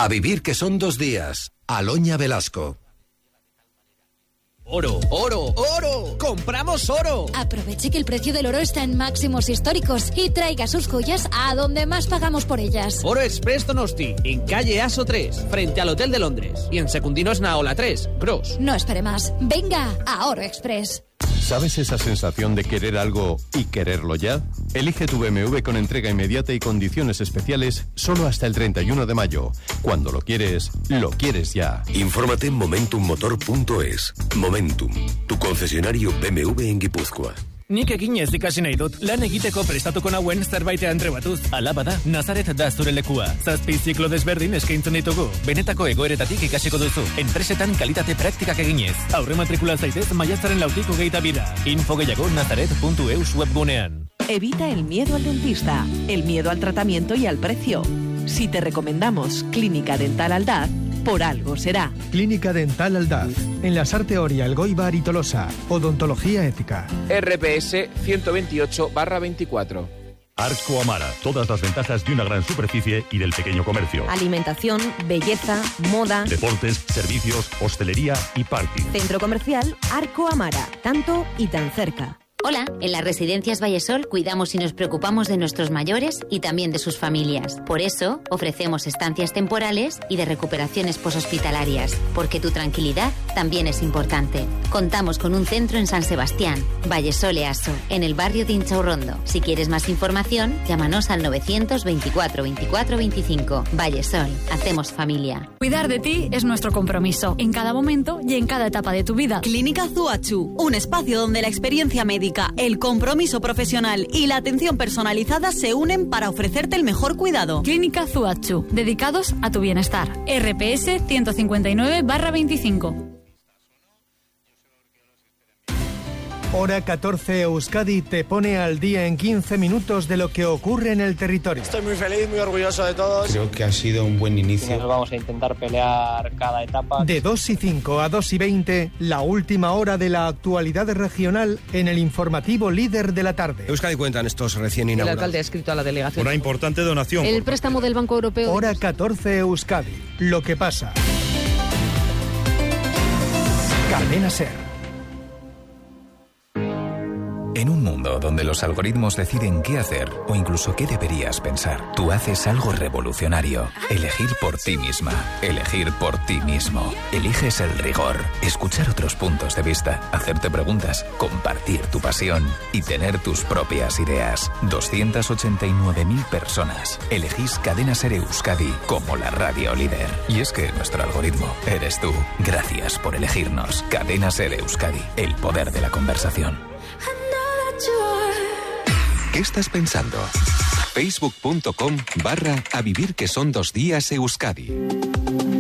A vivir que son 2 días. Aloña Velasco. ¡Oro, oro, oro! ¡Compramos oro! Aproveche que el precio del oro está en máximos históricos y traiga sus joyas a donde más pagamos por ellas. Oro Express Donosti, en calle Aso 3, frente al Hotel de Londres. Y en Secundinos Naola 3, Gros. No espere más. Venga a Oro Express. ¿Sabes esa sensación de querer algo y quererlo ya? Elige tu BMW con entrega inmediata y condiciones especiales solo hasta el 31 de mayo. Cuando lo quieres ya. Infórmate en momentummotor.es. Momentum, tu concesionario BMW en Guipúzcoa. Nik eginez ikasi nahi dut, lan egiteko prestatuko nauen zerbaitean trebatuz. Alaba da, Nazaret da zure lekua. 7 ziklo desberdin eskaintzen ditugu. Benetako egoeretatik ikasiko duzu. Enpresetan kalitate praktikak eginez. Aurre matrikula zaitez maiatzaren 22. Info gehiago nazaret.eus webgunean. Evita el miedo al dentista, el miedo al tratamiento y al precio. Si te recomendamos Clínica Dental Aldaz, por algo será. Clínica Dental Aldaz, en la Sarte Oria, Elgoibar y Tolosa. Odontología ética. RPS 128/24. Arco Amara, todas las ventajas de una gran superficie y del pequeño comercio. Alimentación, belleza, moda, deportes, servicios, hostelería y parking. Centro comercial Arco Amara, tanto y tan cerca. Hola, en las Residencias Vallesol cuidamos y nos preocupamos de nuestros mayores y también de sus familias. Por eso, ofrecemos estancias temporales y de recuperaciones poshospitalarias, porque tu tranquilidad también es importante. Contamos con un centro en San Sebastián, Vallesol Easo, en el barrio de Inchaurrondo. Si quieres más información, llámanos al 924 24 25. Vallesol, hacemos familia. Cuidar de ti es nuestro compromiso, en cada momento y en cada etapa de tu vida. Clínica Zuachu, un espacio donde la experiencia médica, el compromiso profesional y la atención personalizada se unen para ofrecerte el mejor cuidado. Clínica Zuachu, dedicados a tu bienestar. RPS 159/25. Hora 14 Euskadi te pone al día en 15 minutos de lo que ocurre en el territorio. Estoy muy feliz, muy orgulloso de todos. Creo que ha sido un buen inicio. Nos vamos a intentar pelear cada etapa. De 2:05 a 2:20, la última hora de la actualidad regional en el informativo líder de la tarde. Euskadi cuentan estos recién inaugurados. El alcalde ha escrito a la delegación. Una importante donación. El préstamo del Banco Europeo. Hora 14 Euskadi, lo que pasa. Cadena SER. En un mundo donde los algoritmos deciden qué hacer o incluso qué deberías pensar, tú haces algo revolucionario. Elegir por ti misma. Elegir por ti mismo. Eliges el rigor. Escuchar otros puntos de vista. Hacerte preguntas. Compartir tu pasión. Y tener tus propias ideas. 289.000 personas. Elegís Cadena SER Euskadi como la radio líder. Y es que nuestro algoritmo eres tú. Gracias por elegirnos. Cadena SER Euskadi. El poder de la conversación. ¿Qué estás pensando? Facebook.com/A vivir que son 2 días Euskadi.